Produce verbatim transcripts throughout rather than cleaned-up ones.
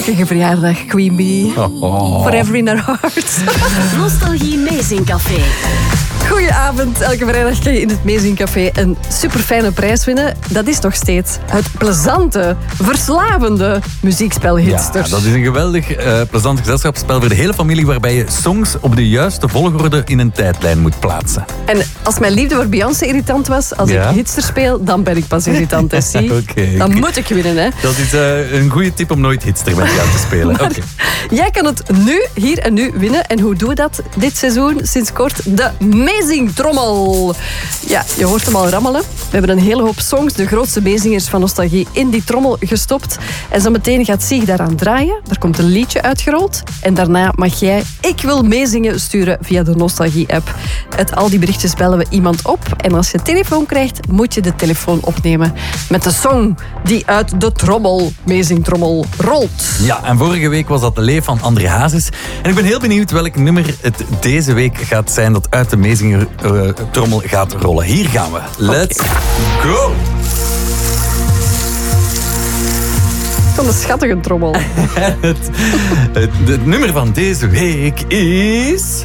Gelukkige verjaardag, Queen Bee. Oh, oh. Forever in our hearts. Nostalgie Meezingcafé. Goedenavond. Elke vrijdag kan je in het Meezingcafé een superfijne prijs winnen. Dat is nog steeds het plezante, verslavende muziekspel Hitsters. Ja, dat is een geweldig uh, plezant gezelschapsspel voor de hele familie, waarbij je songs op de juiste volgorde in een tijdlijn moet plaatsen. En als mijn liefde voor Beyoncé irritant was, als ja? ik Hitsters speel, dan ben ik pas irritant. okay, dan okay. moet ik winnen. Hè. Dat is uh, een goede tip om nooit Hitster met jou te spelen. Maar, okay. Jij kan het nu, hier en nu winnen. En hoe doen we dat dit seizoen? Sinds kort de Meezingtrommel. Ja, je hoort hem al rammelen. We hebben een hele hoop songs, de grootste meezingers van nostalgie, in die trommel gestopt. En zo meteen gaat Sieg daaraan draaien. Er komt een liedje uitgerold. En daarna mag jij Ik wil meezingen sturen via de Nostalgie-app. Uit al die berichtjes bellen we iemand op. En als je telefoon krijgt, moet je de telefoon opnemen met de song die uit de trommel, Meezingtrommel, rolt. Ja, en vorige week was dat de Leef van André Hazes. En ik ben heel benieuwd welk nummer het deze week gaat zijn dat uit de Meezinger-trommel uh, gaat rollen. Hier gaan we. Let's okay. go! Van de schattige trommel. het, het, het nummer van deze week is...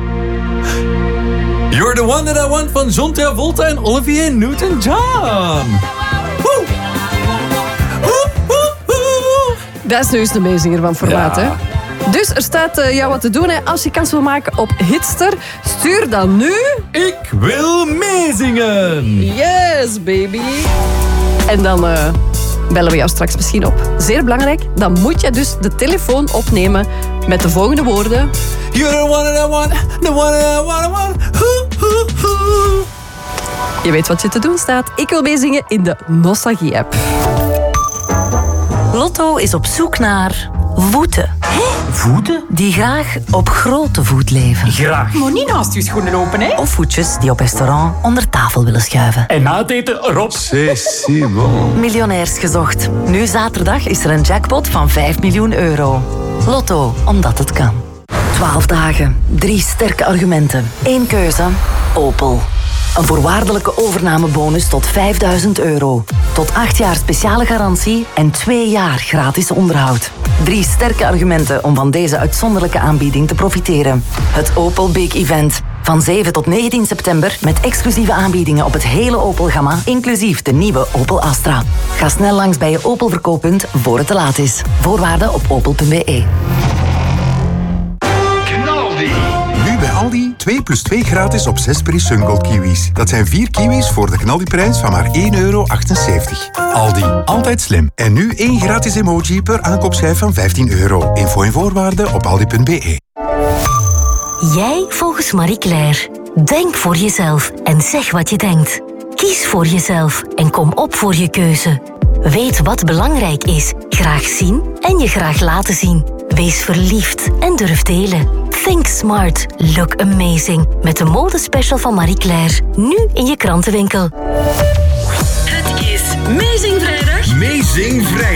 You're the one that I want van John Travolta en Olivia Newton-John. Woe! Woe, woe, woe. Dat is nu eens de meezinger van formaat, ja. hè? Dus er staat uh, jou wat te doen. Hè. Als je kans wil maken op Hitster, stuur dan nu... Ik wil meezingen! Yes, baby! En dan uh, bellen we jou straks misschien op. Zeer belangrijk, dan moet je dus de telefoon opnemen met de volgende woorden. You're the one that I want, the one that I want, I want. Hoo, hoo, hoo. Je weet wat je te doen staat. Ik wil meezingen in de Nostalgie-app. Lotto is op zoek naar... voeten. Hé? Voeten? Die graag op grote voet leven. Graag. Maar niet naast je schoenen open, hè? Of voetjes die op restaurant onder tafel willen schuiven. En na het eten erop. C'est si bon. Miljonairs gezocht. Nu zaterdag is er een jackpot van vijf miljoen euro. Lotto, omdat het kan. twaalf dagen. Drie sterke argumenten. Eén keuze. Opel. Een voorwaardelijke overnamebonus tot vijfduizend euro. Tot acht jaar speciale garantie en twee jaar gratis onderhoud. Drie sterke argumenten om van deze uitzonderlijke aanbieding te profiteren. Het Opel Big Event. Van zeven tot negentien september met exclusieve aanbiedingen op het hele Opel-gamma, inclusief de nieuwe Opel Astra. Ga snel langs bij je Opel-verkooppunt voor het te laat is. Voorwaarden op opel punt b e. Bij Aldi twee plus twee gratis op zes Peri Sungold kiwis. Dat zijn vier kiwis voor de knaldiprijs van maar één euro achtenzeventig. Aldi, altijd slim. En nu één gratis emoji per aankoopschijf van vijftien euro. Info en voorwaarden op aldi punt b e. Jij volgens Marie Claire. Denk voor jezelf en zeg wat je denkt. Kies voor jezelf en kom op voor je keuze. Weet wat belangrijk is. Graag zien en je graag laten zien. Wees verliefd en durf delen. Think smart, look amazing. Met de modespecial van Marie Claire. Nu in je krantenwinkel. Het is Meezing Vrijdag. Meezing Vrijdag.